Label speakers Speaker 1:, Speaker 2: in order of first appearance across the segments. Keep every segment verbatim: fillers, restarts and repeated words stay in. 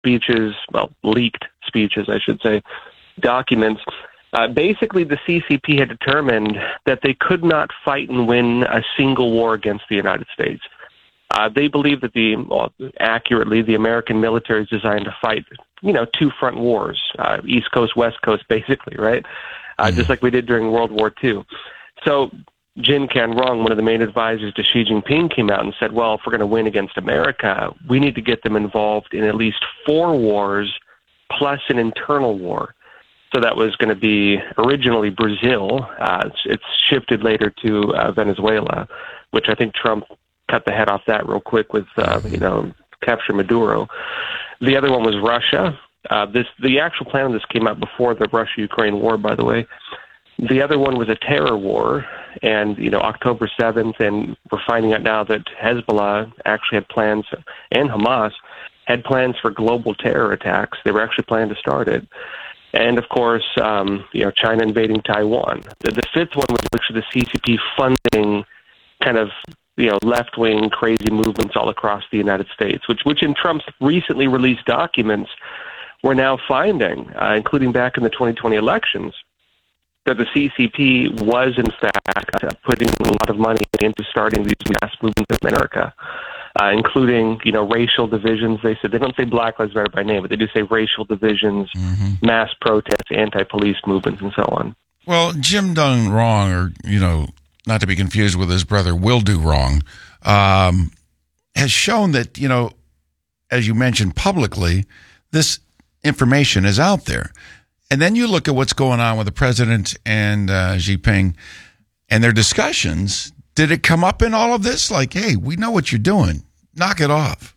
Speaker 1: speeches, well, leaked speeches, I should say, documents. Uh, basically, the C C P had determined that they could not fight and win a single war against the United States. Uh, they believe that the, well, accurately, the American military is designed to fight, you know, two front wars, uh, East Coast, West Coast, basically, right? Uh, mm-hmm. Just like we did during World War Two. So Jin Canrong, one of the main advisors to Xi Jinping, came out and said, well, if we're going to win against America, we need to get them involved in at least four wars plus an internal war. So that was going to be originally Brazil. Uh, it's, it's shifted later to uh, Venezuela, which I think Trump cut the head off that real quick with, uh, you know, capture Maduro. The other one was Russia. Uh, this the actual plan of this came out before the Russia-Ukraine war, by the way. The other one was a terror war, and, you know, October seventh, and we're finding out now that Hezbollah actually had plans, and Hamas had plans for global terror attacks. They were actually planning to start it. And, of course, um, you know, China invading Taiwan. The, the fifth one was actually the C C P funding kind of, you know, left-wing crazy movements all across the United States, which, which in Trump's recently released documents, we're now finding, uh, including back in the twenty twenty elections, that the C C P was, in fact, uh, putting a lot of money into starting these mass movements in America, uh, including, you know, racial divisions. They said, they don't say Black Lives Matter by name, but they do say racial divisions, mm-hmm. mass protests, anti-police movements, and so on.
Speaker 2: Well, Jim done wrong, or, you know, not to be confused with his brother Will Do Wrong, um, has shown that, you know, as you mentioned publicly, this information is out there. And then you look at what's going on with the president and uh, Xi Jinping and their discussions. Did it come up in all of this? Like, hey, we know what you're doing. Knock it off.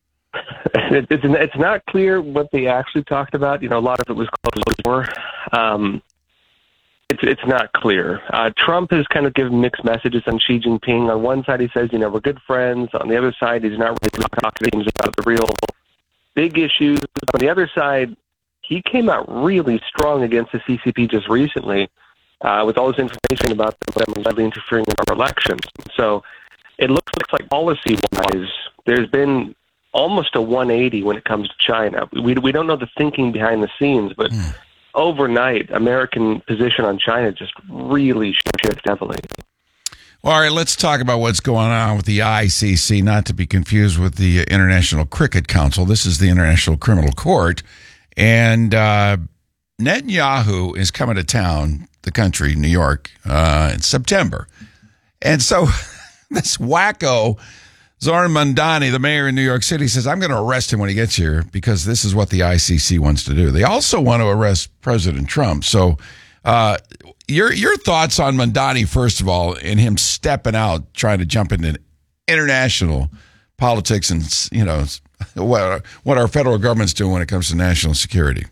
Speaker 1: It's, it's not clear what they actually talked about. You know, a lot of it was closed door. Um, it's, it's not clear. Uh, Trump has kind of given mixed messages on Xi Jinping. On one side, he says, you know, we're good friends. On the other side, he's not really talking about the real big issues. On the other side, he came out really strong against the C C P just recently uh, with all this information about them allegedly interfering in our elections. So it looks like policy-wise, there's been almost a one eighty when it comes to China. We, we don't know the thinking behind the scenes, but mm. overnight, American position on China just really shifted heavily.
Speaker 2: Well, all right, let's talk about what's going on with the I C C, not to be confused with the International Cricket Council. This is the International Criminal Court. And uh, Netanyahu is coming to town, the country, New York, uh, in September. And so this wacko, Zoran Mandani, the mayor in New York City, says, I'm going to arrest him when he gets here because this is what the I C C wants to do. They also want to arrest President Trump. So uh, your your thoughts on Mandani, first of all, and him stepping out, trying to jump into international politics and, you know, what what our federal government's doing when it comes to national security?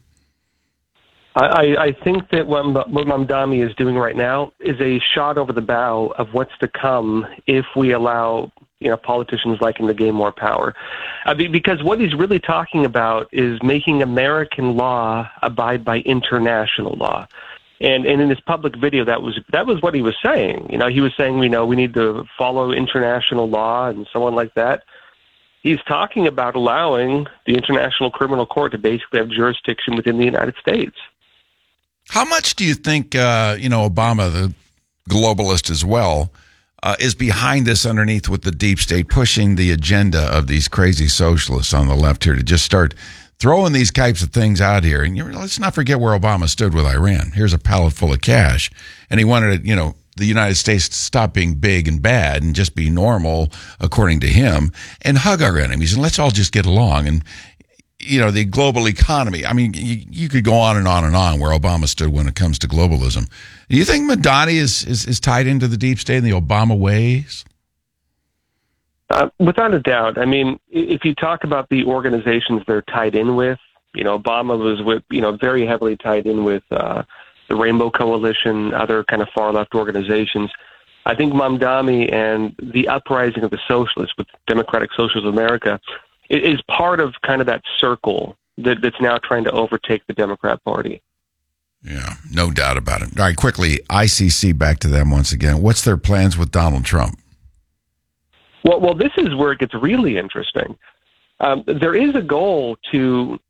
Speaker 1: I, I think that what, what Mamdani is doing right now is a shot over the bow of what's to come if we allow, you know, politicians like him to gain more power. Uh, because what he's really talking about is making American law abide by international law. And and in his public video, that was that was what he was saying. You know, he was saying, you know, we need to follow international law and so on like that. He's talking about allowing the International Criminal Court to basically have jurisdiction within the United States.
Speaker 2: How much do you think, uh, you know, Obama, the globalist as well, uh, is behind this underneath with the deep state, pushing the agenda of these crazy socialists on the left here to just start throwing these types of things out here? And you know, let's not forget where Obama stood with Iran. Here's a pallet full of cash. And he wanted, you know, the United States to stop being big and bad and just be normal, according to him, and hug our enemies. And let's all just get along. And, you know, the global economy. I mean, you, you could go on and on and on where Obama stood when it comes to globalism. Do you think Madani is, is, is tied into the deep state and the Obama ways?
Speaker 1: Uh, without a doubt. I mean, if you talk about the organizations they're tied in with, you know, Obama was with, you know, very heavily tied in with uh, the Rainbow Coalition, other kind of far-left organizations. I think Mamdani and the uprising of the socialists with Democratic Socialists of America is part of kind of that circle that, that's now trying to overtake the Democrat Party.
Speaker 2: Yeah, no doubt about it. All right, quickly, I C C, back to them once again. What's their plans with Donald Trump?
Speaker 1: Well, well, this is where it gets really interesting. Um, there is a goal to